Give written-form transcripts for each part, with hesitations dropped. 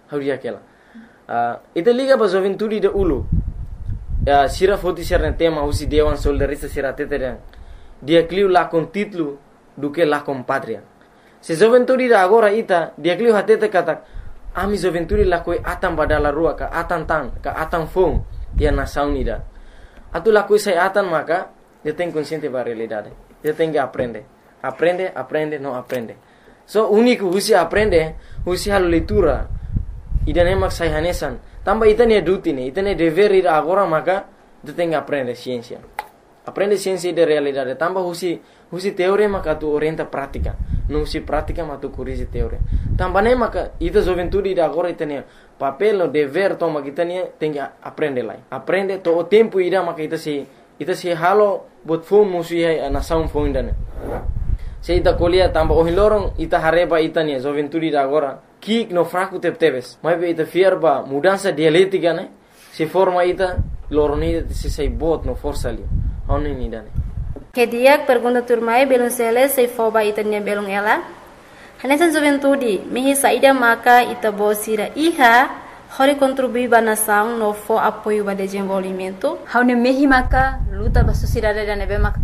hauria aquela ita liga ba juventude de ulu sira foti serna tema usi dewan soldarista sira teterang dia cliu lá com título do que lá com pátria se juventude da agora ita dia cliu hatete kata ami juventude lá coi atan badala rua ka atan tan ka atan fom dia nação ida atu lá coi sai atan maka dia tem consciente ba realidade dia tem que aprender não aprende so único usi aprende usi hal leitura ida nemak sai hanesan tamba ita ne duty ne ita ne dever ida agora maka dia tem que aprender ciência de realidade tamba usi teoria maka tu orienta prática não usi prática mas tu corrige teoria tamba ne maka ita juventude ida agora ita ne papel no dever toma kita ne tem que aprender lá aprende to o tempo ida maka ita se halo bot fom musi a nação fom indane se ita kolia tamba o hilorong ita hareba ita ne juventude ida agora kik no fraco tepteves mas ita fierba mudança dialética ne se forma ita loroni se sei bot no força ali oni ni dane Kediak pergunta turmai belum sele sei foba itanya belum ela hanesan juventude mihi saida maka ita bosira iha hori contribui banação no fo apoio ba desenvolvimento haune mihi maka luta ba sociedade da nebe mak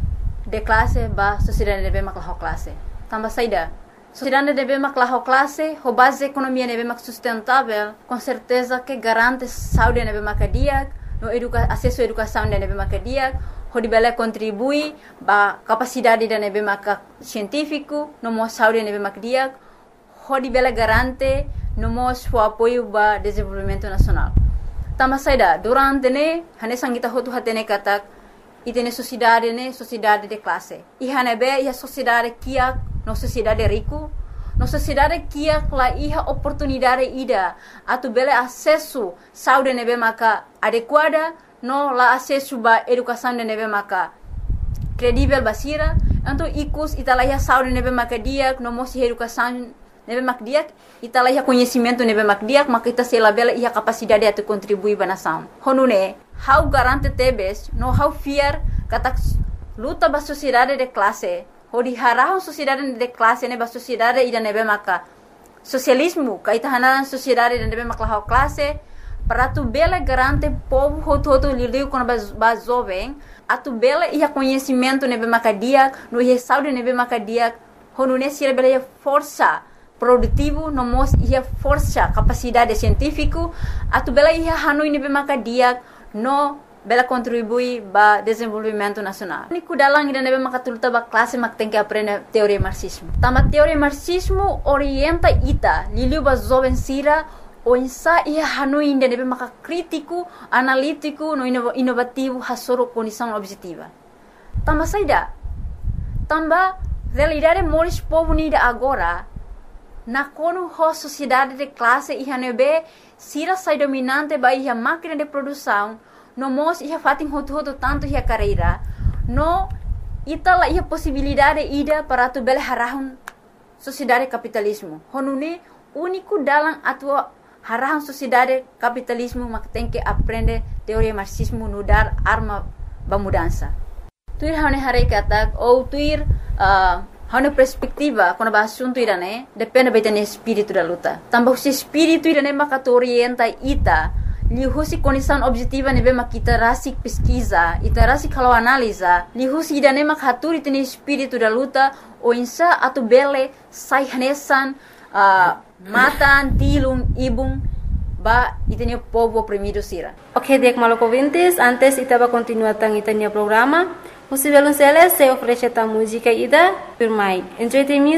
de classe ba sociedade nebe mak la classe tamba saida sociedade nebe mak la classe ho base economia nebe mak sustentável com certeza que garante saúde nebe mak diak no acesso à educação nebe mak diak ho dibela contribui ba capacidade da nebe mak científico no mo saúde nebe mak diak ho dibela garante no mo o apoio ba desenvolvimento nacional tamba saida durante ne hane sangita hotu hatene katak itene sociedade de classe ihane be ia sociedade kia no sociedade rico no sociedade kia la iha oportunidade ida atu bele acesso saúde nebe maka adequada no la acesso ba educação de nebe maka credível basira então ikus italaya saúde nebe maka diak no mo si educação nebe mak diak italaya conhecimento nebe mak diak maka ita sela bela iha capacidade atu contribuir ba nação honune how garante tebes no how fear katak luta ba sociedade de classe hodi harahon sociedade de classe ne ba sociedade ida nebe maka socialismo ka ita hanaran sociedade de nebe maka la classe para tu bela garante povo hoto lidiu com ba jovem atu bela iha conhecimento nebe maka diak no iha saúde nebe maka diak honune sira bela iha força produtivo no mos iha força capacidade científico atu bela iha hanui nebe maka diak no bela contribui ba desenvolvimento nacional. Niku dalang ida nebe maka tulta ba classe mak tem que aprender teoria marxismo. Tama teoria marxismo orienta ita liliu ba jovem sira o insa ia hanui ida nebe maka crítico, analítico, no inovativo hasoro condição objetiva. Tama saida. Tamba realidade moris povo nida agora na kono ho sociedade de classe iha nebe sira sai dominante ba iha máquina de produção no mos iha fatin hotu tanto iha carreira no itala iha possibilidade ida para tu bele harahun sociedade capitalismo honune único dalam atua harahun sociedade capitalismo mak tem que aprender teoria marxismo no dar arma ba mudança tuir hane hare katak ou tuir hane perspectiva quando ba assunto irane depende betene espírito da luta tambah si espírito irane maka tu orienta ita lihusi condição objetiva nebe mak ita rasik pesquisa ita rasik kalau analisa lihusi idane mak haturi tene espírito da luta o insa atu bele sai hanesan matan tilum ibung ba itene povo oprimido sira. Ok, dek maloko vintes antes ita ba continuar tang itanya programa. Music Violonceles se ofrece a música ida Pirmai. Enjoy the music.